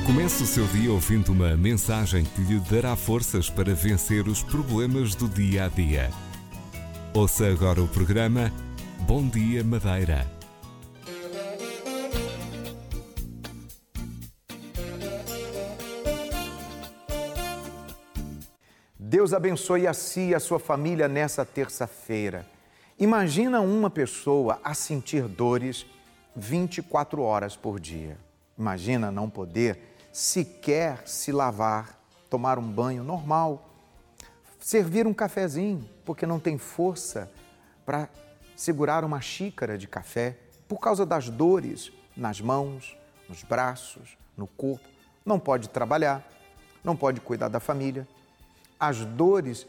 Comece o seu dia ouvindo uma mensagem que lhe dará forças para vencer os problemas do dia a dia. Ouça agora o programa Bom Dia Madeira. Deus abençoe a si e a sua família nessa terça-feira. Imagina uma pessoa a sentir dores 24 horas por dia. Imagina não poder sequer se lavar, tomar um banho normal, servir um cafezinho, porque não tem força para segurar uma xícara de café por causa das dores nas mãos, nos braços, no corpo. Não pode trabalhar, não pode cuidar da família. As dores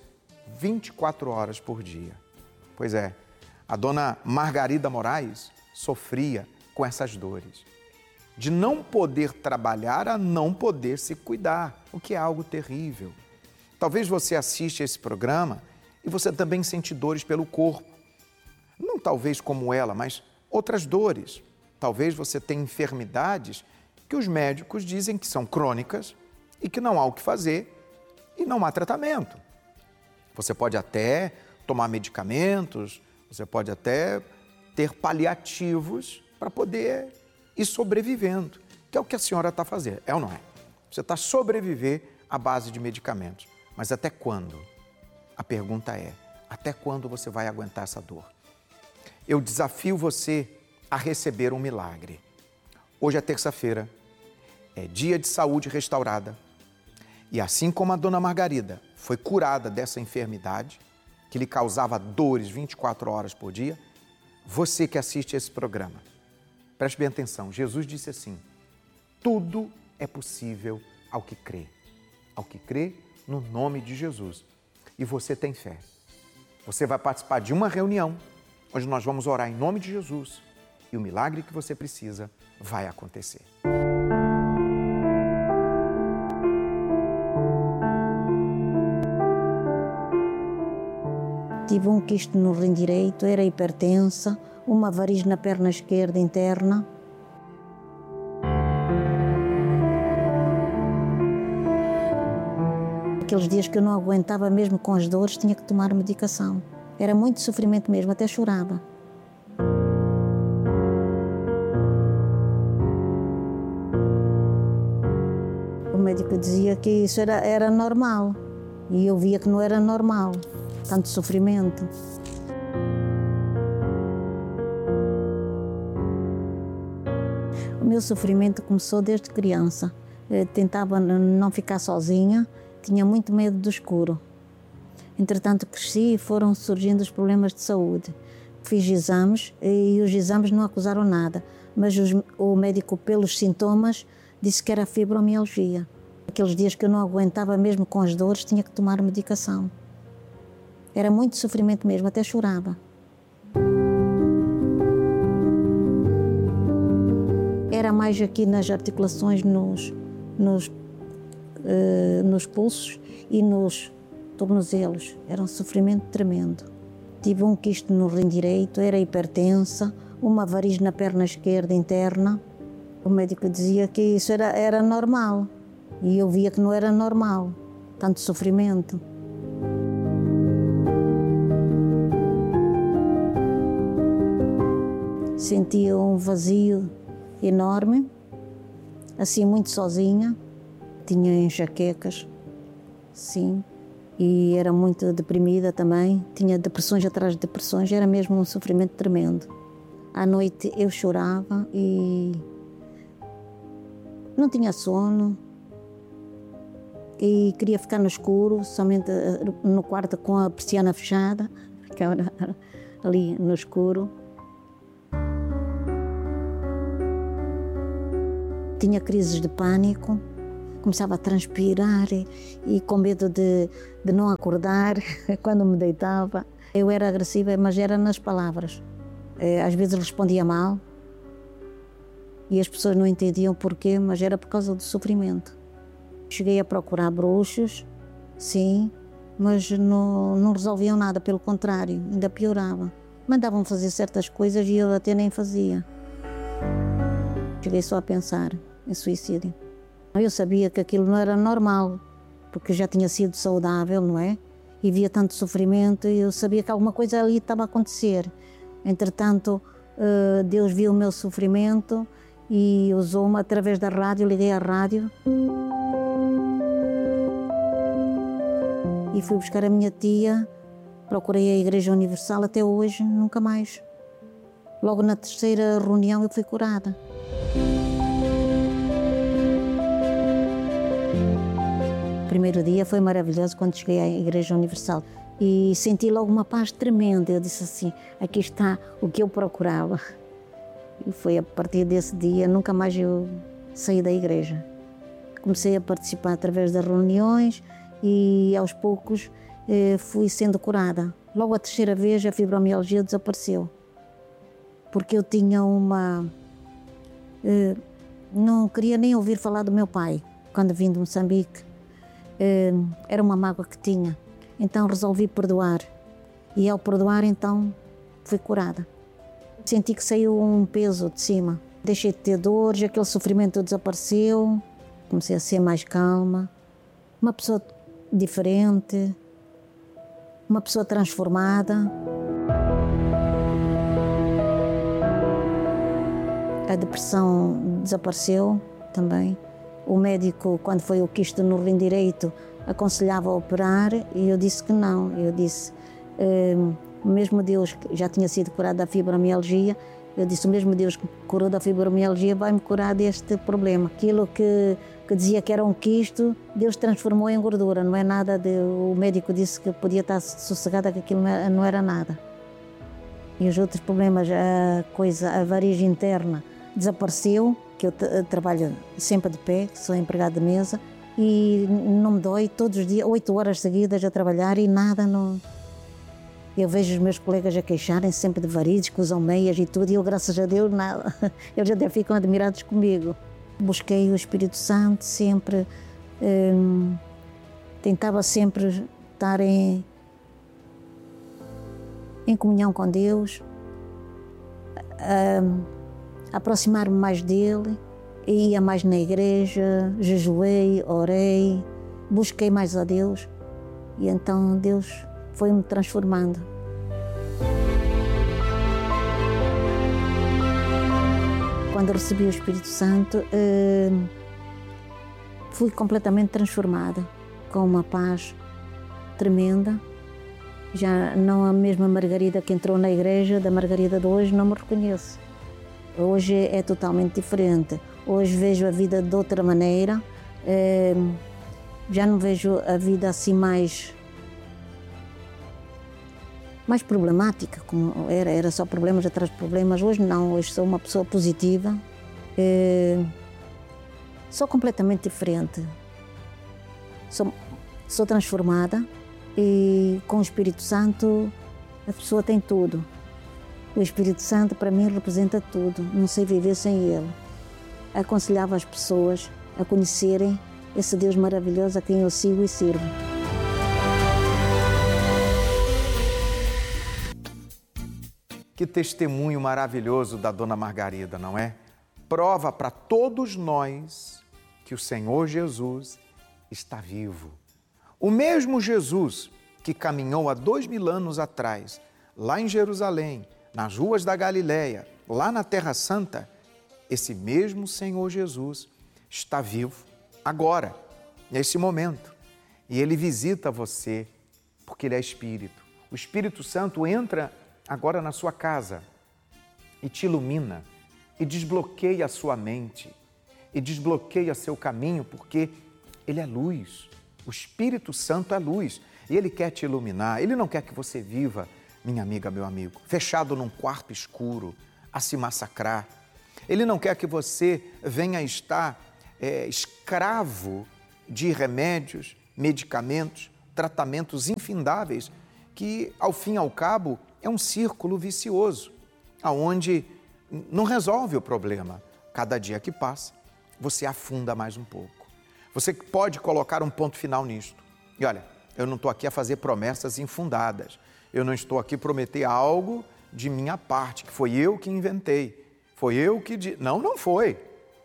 24 horas por dia. Pois é, a dona Margarida Moraes sofria com essas dores. De não poder trabalhar a não poder se cuidar, o que é algo terrível. Talvez você assista esse programa e você também sente dores pelo corpo. Não talvez como ela, mas outras dores. Talvez você tenha enfermidades que os médicos dizem que são crônicas e que não há o que fazer e não há tratamento. Você pode até tomar medicamentos, você pode até ter paliativos para poder ir sobrevivendo, que é o que a senhora está fazendo, é ou não é? Você está a sobreviver à base de medicamentos. Mas até quando? A pergunta é, até quando você vai aguentar essa dor? Eu desafio você a receber um milagre. Hoje é terça-feira, é dia de saúde restaurada. E assim como a dona Margarida foi curada dessa enfermidade, que lhe causava dores 24 horas por dia, você que assiste esse programa, preste bem atenção, Jesus disse assim, tudo é possível ao que crê no nome de Jesus. E você tem fé. Você vai participar de uma reunião, onde nós vamos orar em nome de Jesus, e o milagre que você precisa vai acontecer. Tive um quisto no rim direito, era hipertensa, uma variz na perna esquerda interna. Aqueles dias que eu não aguentava mesmo com as dores, tinha que tomar medicação. Era muito sofrimento mesmo, até chorava. O médico dizia que isso era normal e eu via que não era normal. Tanto sofrimento. O meu sofrimento começou desde criança. Eu tentava não ficar sozinha, tinha muito medo do escuro. Entretanto, cresci e foram surgindo os problemas de saúde. Fiz exames e os exames não acusaram nada, mas o médico, pelos sintomas, disse que era fibromialgia. Aqueles dias que eu não aguentava mesmo com as dores, tinha que tomar medicação. Era muito sofrimento mesmo, até chorava. Era mais aqui nas articulações, nos pulsos e nos tornozelos. Era um sofrimento tremendo. Tive um quisto no rim direito, era hipertensa, uma variz na perna esquerda interna. O médico dizia que isso era normal e eu via que não era normal, tanto sofrimento. Sentia um vazio enorme, assim muito sozinha, tinha enxaquecas, sim, e era muito deprimida também, tinha depressões atrás de depressões, era mesmo um sofrimento tremendo. À noite eu chorava e não tinha sono e queria ficar no escuro, somente no quarto com a persiana fechada, que era ali no escuro. Tinha crises de pânico, começava a transpirar e com medo de não acordar quando me deitava. Eu era agressiva, mas era nas palavras. Às vezes respondia mal e as pessoas não entendiam porquê, mas era por causa do sofrimento. Cheguei a procurar bruxos, sim, mas não resolviam nada, pelo contrário, ainda piorava. Mandavam fazer certas coisas e eu até nem fazia. Cheguei só a pensar em suicídio. Eu sabia que aquilo não era normal, porque já tinha sido saudável, não é? E via tanto sofrimento e eu sabia que alguma coisa ali estava a acontecer. Entretanto, Deus viu o meu sofrimento e usou-me através da rádio, liguei à rádio e fui buscar a minha tia, procurei a Igreja Universal até hoje, nunca mais. Logo na terceira reunião eu fui curada. O primeiro dia foi maravilhoso quando cheguei à Igreja Universal e senti logo uma paz tremenda. Eu disse assim, aqui está o que eu procurava. E foi a partir desse dia, nunca mais eu saí da igreja. Comecei a participar através das reuniões e aos poucos fui sendo curada. Logo a terceira vez a fibromialgia desapareceu, porque eu tinha não queria nem ouvir falar do meu pai quando vim de Moçambique. Era uma mágoa que tinha, então resolvi perdoar e ao perdoar então fui curada. Senti que saiu um peso de cima, deixei de ter dores, aquele sofrimento desapareceu, comecei a ser mais calma, uma pessoa diferente, uma pessoa transformada. A depressão desapareceu também. O médico, quando foi o quisto no rim direito, aconselhava a operar e eu disse que não. Eu disse, mesmo Deus, que já tinha sido curado da fibromialgia, eu disse, o mesmo Deus que curou da fibromialgia vai-me curar deste problema. Aquilo que dizia que era um quisto, Deus transformou em gordura, não é nada o médico disse que podia estar sossegada, que aquilo não era nada. E os outros problemas, a variz interna desapareceu, que eu trabalho sempre de pé, sou empregada de mesa, e não me dói todos os dias, 8 horas seguidas a trabalhar e nada, não. Eu vejo os meus colegas a queixarem sempre de varizes, que usam meias e tudo, e eu, graças a Deus, nada. Eles até ficam admirados comigo. Busquei o Espírito Santo sempre, tentava sempre estar em comunhão com Deus, aproximar-me mais dele, ia mais na igreja, jejuei, orei, busquei mais a Deus e então Deus foi-me transformando. Quando recebi o Espírito Santo, fui completamente transformada, com uma paz tremenda. Já não a mesma Margarida que entrou na igreja, da Margarida de hoje, não me reconheço. Hoje é totalmente diferente. Hoje vejo a vida de outra maneira, já não vejo a vida assim mais problemática, como era só problemas atrás de problemas. Hoje não, hoje sou uma pessoa positiva, sou completamente diferente. Sou transformada. E com o Espírito Santo a pessoa tem tudo. O Espírito Santo para mim representa tudo, não sei viver sem ele. Aconselhava as pessoas a conhecerem esse Deus maravilhoso a quem eu sigo e sirvo. Que testemunho maravilhoso da Dona Margarida, não é? Prova para todos nós que o Senhor Jesus está vivo. O mesmo Jesus que caminhou há 2000 anos atrás, lá em Jerusalém, nas ruas da Galileia, lá na Terra Santa, esse mesmo Senhor Jesus está vivo agora, nesse momento. E Ele visita você, porque Ele é Espírito. O Espírito Santo entra agora na sua casa e te ilumina, e desbloqueia a sua mente, e desbloqueia seu caminho, porque Ele é luz. O Espírito Santo é luz e Ele quer te iluminar. Ele não quer que você viva, minha amiga, meu amigo, fechado num quarto escuro, a se massacrar. Ele não quer que você venha estar escravo de remédios, medicamentos, tratamentos infindáveis, que, ao fim e ao cabo, é um círculo vicioso, aonde não resolve o problema. Cada dia que passa, você afunda mais um pouco. Você pode colocar um ponto final nisto. E olha, eu não estou aqui a fazer promessas infundadas. Eu não estou aqui a prometer algo de minha parte, que foi eu que inventei. Foi eu que... Não foi.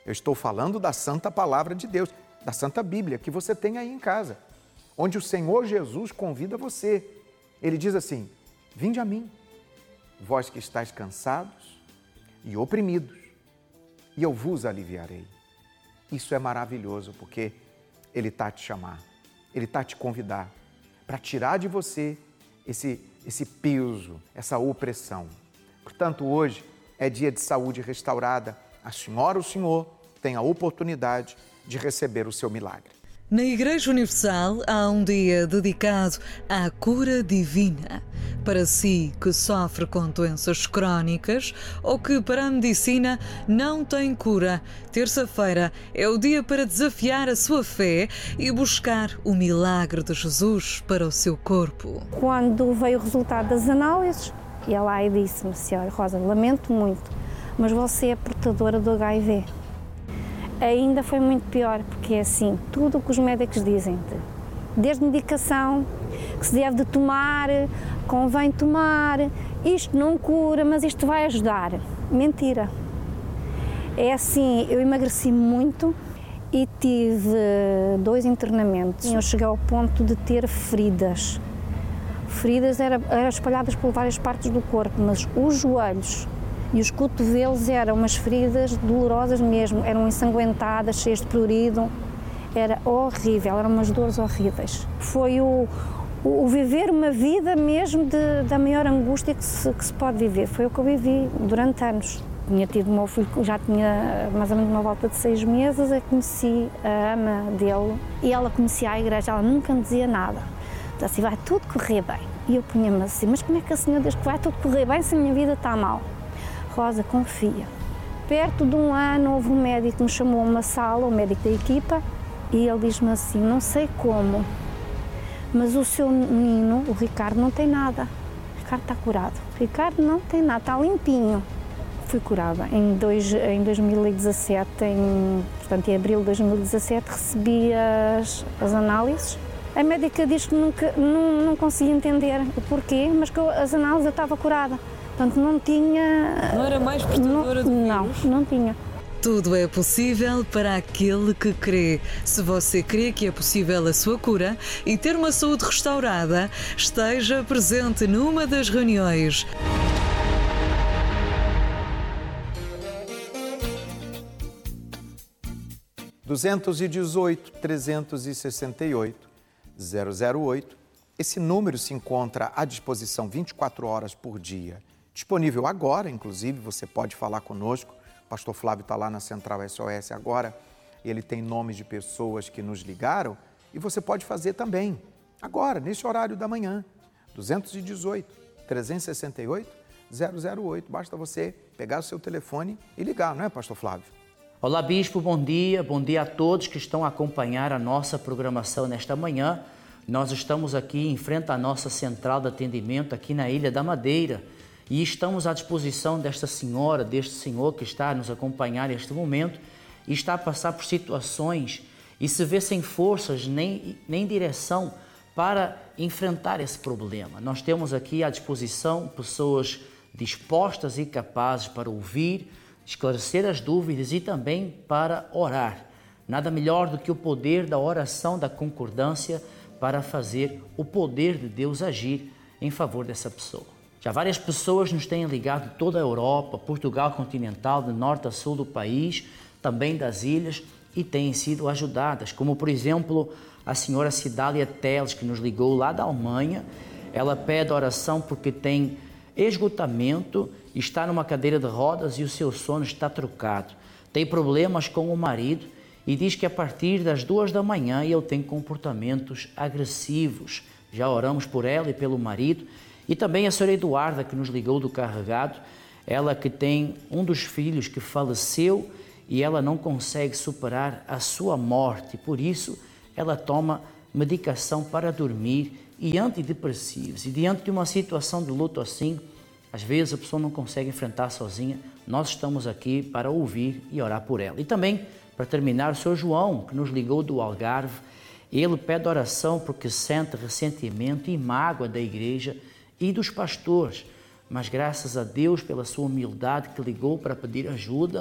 Eu estou falando da Santa Palavra de Deus, da Santa Bíblia, que você tem aí em casa, onde o Senhor Jesus convida você. Ele diz assim: vinde a mim, vós que estáis cansados e oprimidos, e eu vos aliviarei. Isso é maravilhoso, porque Ele está a te chamar, Ele está a te convidar para tirar de você esse peso, essa opressão. Portanto, hoje é dia de saúde restaurada. A senhora, o senhor, tem a oportunidade de receber o seu milagre. Na Igreja Universal há um dia dedicado à cura divina. Para si que sofre com doenças crónicas ou que para a medicina não tem cura, terça-feira é o dia para desafiar a sua fé e buscar o milagre de Jesus para o seu corpo. Quando veio o resultado das análises, ia lá e disse-me: senhora Rosa, lamento muito, mas você é portadora do HIV. Ainda foi muito pior, porque é assim, tudo o que os médicos dizem, desde medicação, que se deve de tomar, convém tomar, isto não cura, mas isto vai ajudar. Mentira. É assim, eu emagreci muito e tive 2 internamentos. Eu cheguei ao ponto de ter feridas. Feridas eram espalhadas por várias partes do corpo, mas os joelhos e os cotovelos eram umas feridas dolorosas mesmo, eram ensanguentadas, cheias de prurido, era horrível, eram umas dores horríveis. Foi o viver uma vida mesmo da maior angústia que se pode viver, foi o que eu vivi durante anos. Tinha tido o meu filho, já tinha mais ou menos uma volta de 6 meses, eu conheci a ama dele e ela conhecia a igreja, ela nunca me dizia nada. Dizia assim: vai tudo correr bem. E eu punha-me assim: mas como é que a senhora diz que vai tudo correr bem se a minha vida está mal? Rosa, confia. Perto de um ano houve um médico que me chamou a uma sala, o médico da equipa, e ele diz-me assim: não sei como, mas o seu menino, o Ricardo, não tem nada. O Ricardo está curado. O Ricardo não tem nada, está limpinho. Fui curada. Em 2017, portanto em abril de 2017, recebi as análises. A médica diz que não conseguia entender o porquê, mas que as análises eu estava curada. Portanto, não tinha... Não era mais portadora do vírus? Não tinha. Tudo é possível para aquele que crê. Se você crê que é possível a sua cura e ter uma saúde restaurada, esteja presente numa das reuniões. (218-368-008). Esse número se encontra à disposição 24 horas por dia. Disponível agora, inclusive, você pode falar conosco. O pastor Flávio está lá na Central SOS agora, e ele tem nomes de pessoas que nos ligaram, e você pode fazer também, agora, nesse horário da manhã, 218-368-008. Basta você pegar o seu telefone e ligar, não é, pastor Flávio? Olá, Bispo, bom dia a todos que estão a acompanhar a nossa programação nesta manhã. Nós estamos aqui em frente à nossa central de atendimento aqui na Ilha da Madeira e estamos à disposição desta senhora, deste senhor que está a nos acompanhar neste momento e está a passar por situações e se vê sem forças nem direção para enfrentar esse problema. Nós temos aqui à disposição pessoas dispostas e capazes para ouvir, esclarecer as dúvidas e também para orar. Nada melhor do que o poder da oração da concordância para fazer o poder de Deus agir em favor dessa pessoa. Já várias pessoas nos têm ligado de toda a Europa, Portugal continental, de norte a sul do país, também das ilhas, e têm sido ajudadas, como por exemplo a senhora Cidália Teles, que nos ligou lá da Alemanha. Ela pede oração porque tem esgotamento, está numa cadeira de rodas e o seu sono está trocado. Tem problemas com o marido e diz que a partir das 2 da manhã ele tem comportamentos agressivos. Já oramos por ela e pelo marido. E também a senhora Eduarda, que nos ligou do Carregado, ela que tem um dos filhos que faleceu e ela não consegue superar a sua morte. Por isso, ela toma medicação para dormir e antidepressivos. E diante de uma situação de luto assim, às vezes a pessoa não consegue enfrentar sozinha. Nós estamos aqui para ouvir e orar por ela. E também, para terminar, o senhor João, que nos ligou do Algarve, ele pede oração porque sente ressentimento e mágoa da igreja e dos pastores, mas graças a Deus pela sua humildade que ligou para pedir ajuda,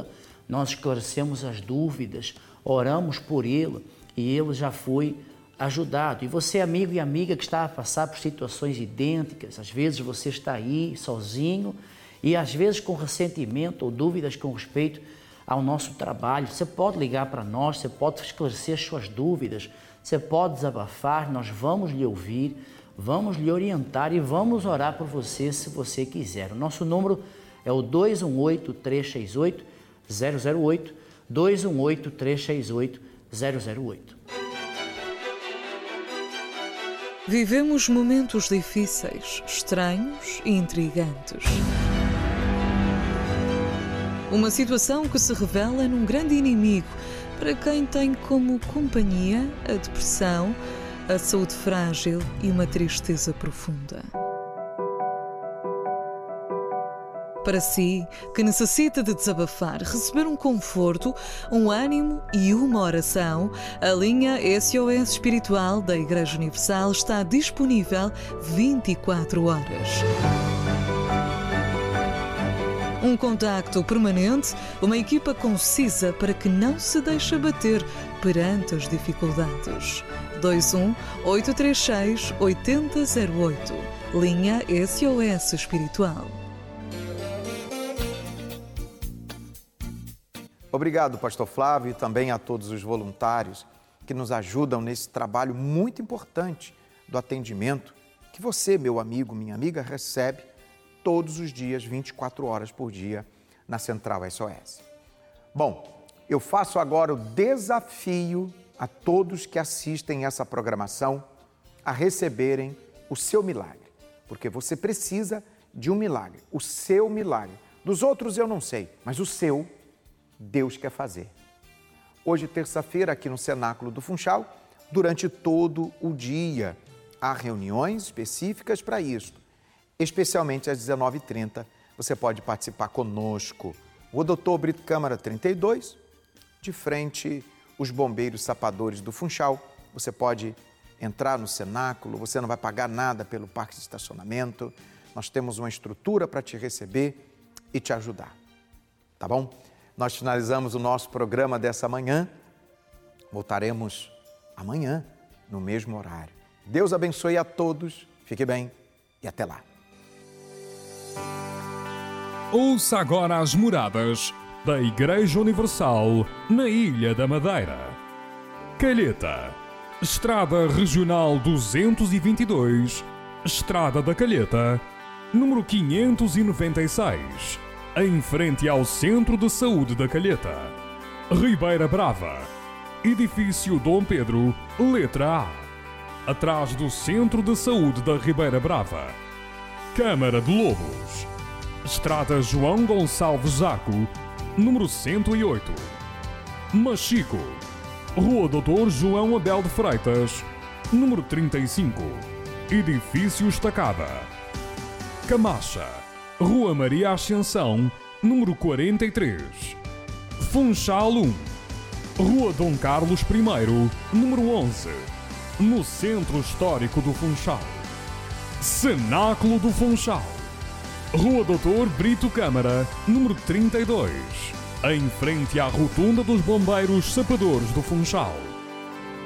nós esclarecemos as dúvidas, oramos por ele e ele já foi ajudado. E você, amigo e amiga que está a passar por situações idênticas, às vezes você está aí sozinho e às vezes com ressentimento ou dúvidas com respeito ao nosso trabalho, você pode ligar para nós, você pode esclarecer suas dúvidas, você pode desabafar, nós vamos lhe ouvir, vamos lhe orientar e vamos orar por você se você quiser. O nosso número é o 218-368-008, 218-368-008. Vivemos momentos difíceis, estranhos e intrigantes. Uma situação que se revela num grande inimigo para quem tem como companhia a depressão, a saúde frágil e uma tristeza profunda. Para si, que necessita de desabafar, receber um conforto, um ânimo e uma oração, a linha SOS Espiritual da Igreja Universal está disponível 24 horas. Um contacto permanente, uma equipa concisa para que não se deixe abater perante as dificuldades. 21-836-8008, linha SOS Espiritual. Obrigado, Pastor Flávio, e também a todos os voluntários que nos ajudam nesse trabalho muito importante do atendimento que você, meu amigo, minha amiga, recebe todos os dias, 24 horas por dia, na Central SOS. Bom, eu faço agora o desafio a todos que assistem essa programação a receberem o seu milagre, porque você precisa de um milagre, o seu milagre. Dos outros eu não sei, mas o seu, Deus quer fazer. Hoje, terça-feira, aqui no Cenáculo do Funchal, durante todo o dia, há reuniões específicas para isso. Especialmente às 19h30, você pode participar conosco. O Dr. Brito Câmara 32, de frente os bombeiros sapadores do Funchal. Você pode entrar no cenáculo, você não vai pagar nada pelo parque de estacionamento. Nós temos uma estrutura para te receber e te ajudar. Tá bom? Nós finalizamos o nosso programa dessa manhã. Voltaremos amanhã, no mesmo horário. Deus abençoe a todos, fique bem e até lá. Ouça agora as moradas da Igreja Universal na Ilha da Madeira. Calheta, Estrada Regional 222, Estrada da Calheta, número 596, em frente ao Centro de Saúde da Calheta. Ribeira Brava, Edifício Dom Pedro, letra A, atrás do Centro de Saúde da Ribeira Brava. Câmara de Lobos, Estrada João Gonçalves Zaco, número 108. Machico, Rua Doutor João Abel de Freitas, número 35, Edifício Estacada. Camacha, Rua Maria Ascensão, número 43. Funchal 1, Rua Dom Carlos I, número 11, no Centro Histórico do Funchal. Cenáculo do Funchal, Rua Doutor Brito Câmara, número 32, em frente à Rotunda dos Bombeiros Sapadores do Funchal.